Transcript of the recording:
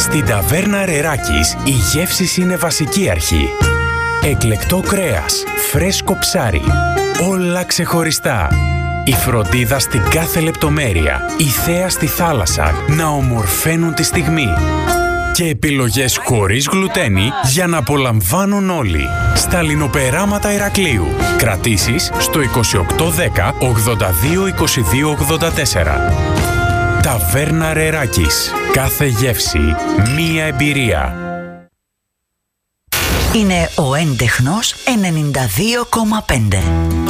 Στην ταβέρνα Ρεράκης η γεύση είναι βασική αρχή. Εκλεκτό κρέας, φρέσκο ψάρι, όλα ξεχωριστά. Η φροντίδα στην κάθε λεπτομέρεια, η θέα στη θάλασσα να ομορφαίνουν τη στιγμή. Και επιλογές χωρίς γλουτένι για να απολαμβάνουν όλοι. Στα Λινοπεράματα Ηρακλείου. Κρατήσεις στο 2810 82 22 84. Ταβέρνα Ρεράκης. Κάθε γεύση, μία εμπειρία. Είναι ο έντεχνος 92,5.